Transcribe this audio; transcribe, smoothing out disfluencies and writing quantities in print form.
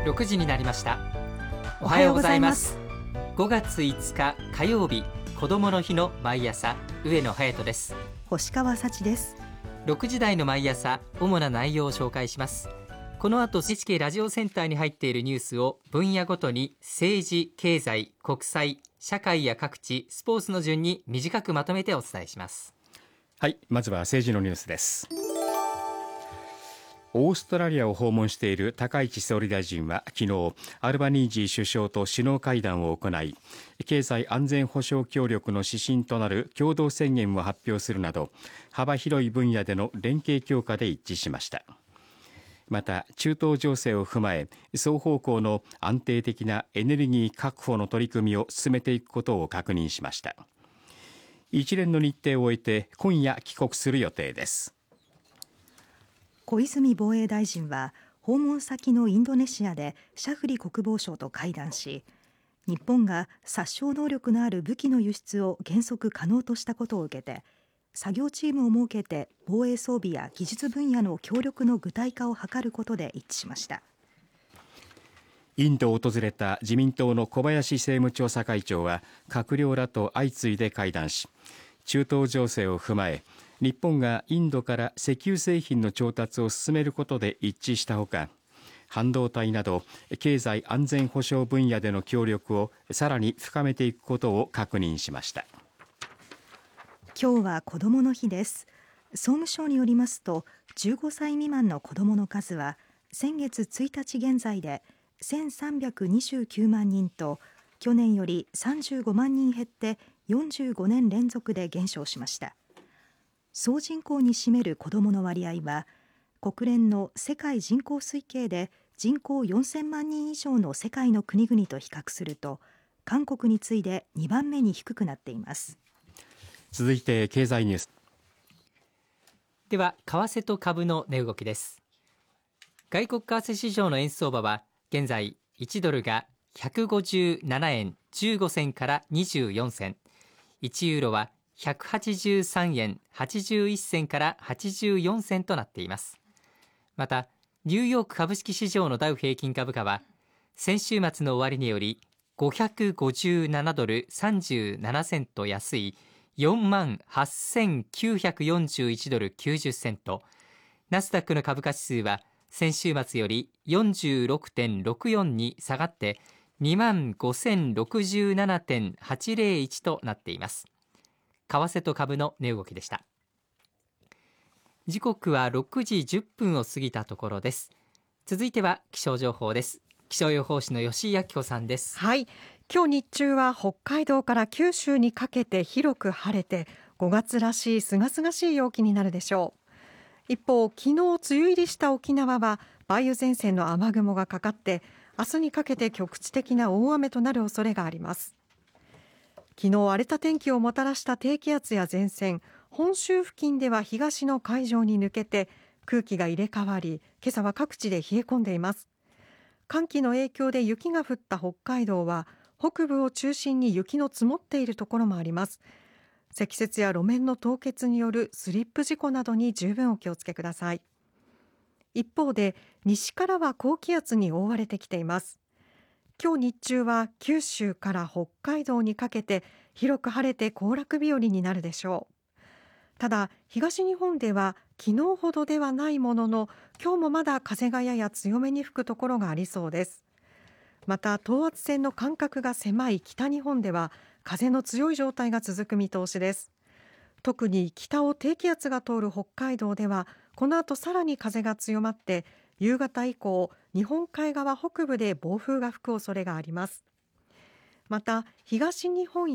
6時になりました。おはようございます。5月5日火曜日、子どもの日の毎朝、上野隼人です。 星川幸です。 6時台の毎朝、主な内容を紹介します。この後 NHK ラジオセンターに入っているニュースを分野ごとに政治、経済、国際、社会や各地、スポーツの順に短くまとめてお伝えします。 はい、まずは政治のニュースです。オーストラリアを訪問している高市総理大臣は昨日、アルバニージー首相と首脳会談を行い、経済安全保障協力の指針となる共同宣言を発表するなど、幅広い分野での連携強化で一致しました。また、中東情勢を踏まえ、双方向の安定的なエネルギー確保の取り組みを進めていくことを確認しました。一連の日程を終えて今夜帰国する予定です。 小泉防衛大臣は訪問先のインドネシアでシャフリ国防相と会談し、日本が殺傷能力のある武器の輸出を原則可能としたことを受けて、作業チームを設けて防衛装備や技術分野の協力の具体化を図ることで一致しました。 インドを訪れた自民党の小林政務調査会長は閣僚らと相次いで会談し、中東情勢を踏まえ、日本がインドから石油製品の調達を進めることで一致したほか、半導体など経済安全保障分野での協力をさらに深めていくことを確認しました。 今日は子どもの日です。総務省によりますと、15歳未満の子どもの数は先月1日現在で1329万人と、去年より35万人減って45年連続で減少しました。総人口に占める子どもの割合は、国連の世界人口推計で人口4000万人以上の世界の国々と比較すると、韓国に次いで2番目に低くなっています。 続いて経済ニュースでは、為替と株の値動きです。外国為替市場の円相場は現在1ドルが157円15銭から24銭、1ユーロは183円81銭から84銭となっています。また、ニューヨーク株式市場のダウ平均株価は先週末の終値より557ドル37セント安い48,941ドル90セント、ナスダックの株価指数は先週末より 46.64 に下がって25,067.801 となっています。為替と株の値動きでした。時刻は6時10分を過ぎたところです。続いては気象情報です。気象予報士の吉井明子さんです。 はい、今日日中は北海道から九州にかけて広く晴れて、5月らしい清々しい陽気になるでしょう。一方、昨日梅雨入りした沖縄は梅雨前線の雨雲がかかって、明日にかけて局地的な大雨となる恐れがあります。昨日荒れた天気をもたらした低気圧や前線、本州付近では東の海上に抜けて空気が入れ替わり、今朝は各地で冷え込んでいます。寒気の影響で雪が降った北海道は北部を中心に雪の積もっているところもあります。積雪や路面の凍結によるスリップ事故などに十分お気をつけください。一方で西からは高気圧に覆われてきています。今日日中は九州から北海道にかけて広く晴れて行楽日和になるでしょう。ただ、東日本では昨日ほどではないものの、今日もまだ風がやや強めに吹くところがありそうです。また、等圧線の間隔が狭い北日本では風の強い状態が続く見通しです。特に北を低気圧が通る北海道ではこの後さらに風が強まって、夕方以降日本海側北部で暴風が吹く恐れがあります。また、東日本や